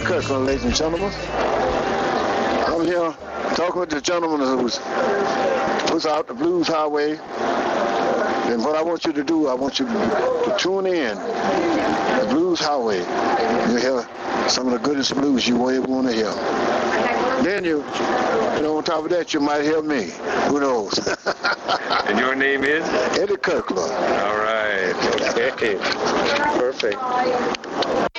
Kirkland, ladies and gentlemen. I'm here talking with the gentleman who's puts out the Blues Highway. And what I want you to do, I want you to tune in the Blues Highway. You hear some of the goodest blues you ever want to hear. Then on top of that, you might hear me. Who knows? And your name is? Eddie Kirkland. All right. Okay. Perfect.